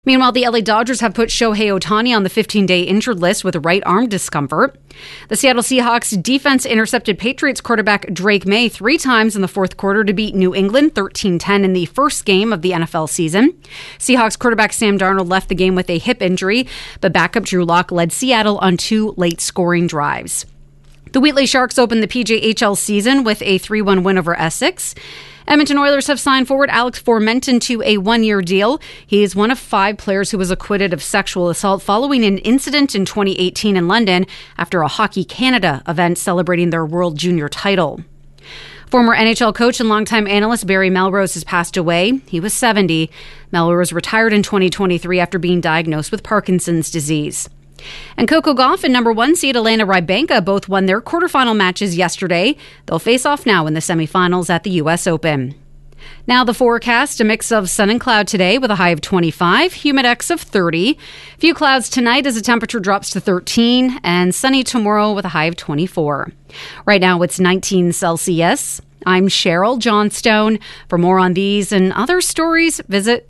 Meanwhile, the LA Dodgers have put Shohei Ohtani on the 15-day injured list with right arm discomfort. The Seattle Seahawks defense intercepted Patriots quarterback Drake May 3 times in the fourth quarter to beat New England 13-10 in the first game of the NFL season. Seahawks quarterback Sam Darnold left the game with a hip injury, but backup Drew Lock led Seattle on 2 late scoring drives. The Wheatley Sharks opened the PJHL season with a 3-1 win over Essex. Edmonton Oilers have signed forward Alex Formenton to a 1-year deal. He is one of 5 players who was acquitted of sexual assault following an incident in 2018 in London after a Hockey Canada event celebrating their World Junior title. Former NHL coach and longtime analyst Barry Melrose has passed away. He was 70. Melrose retired in 2023 after being diagnosed with Parkinson's disease. And Coco Gauff and number 1 seed Elena Rybakina both won their quarterfinal matches yesterday. They'll face off now in the semifinals at the U.S. Open. Now the forecast, a mix of sun and cloud today with a high of 25, humidex of 30. Few clouds tonight as the temperature drops to 13, and sunny tomorrow with a high of 24. Right now it's 19 Celsius. I'm Cheryl Johnstone. For more on these and other stories, visit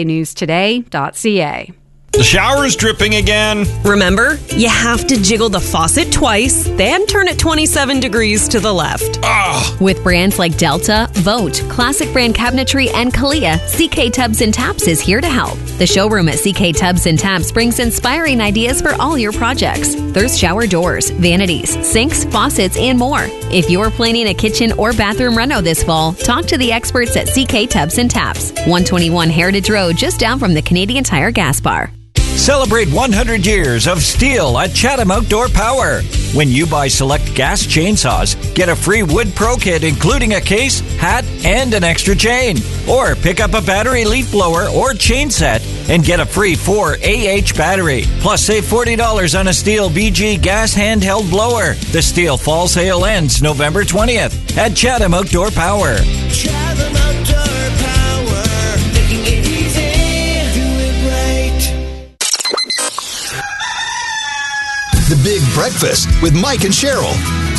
cknewstoday.ca. The shower is dripping again. Remember, you have to jiggle the faucet twice, then turn it 27 degrees to the left. Ugh. With brands like Delta, Vote, Classic Brand Cabinetry, and Kalia, CK Tubs and Taps is here to help. The showroom at CK Tubs and Taps brings inspiring ideas for all your projects. There's shower doors, vanities, sinks, faucets, and more. If you're planning a kitchen or bathroom reno this fall, talk to the experts at CK Tubs and Taps. 121 Heritage Road, just down from the Canadian Tire gas bar. Celebrate 100 years of STIHL at Chatham Outdoor Power. When you buy select gas chainsaws, get a free wood pro kit including a case, hat, and an extra chain. Or pick up a battery leaf blower or chain set and get a free 4 AH battery. Plus save $40 on a STIHL BG gas handheld blower. The STIHL fall sale ends November 20th at Chatham Outdoor Power. Chatham Outdoor Power, making it easy, do it right. The Big Breakfast with Mike and Cheryl.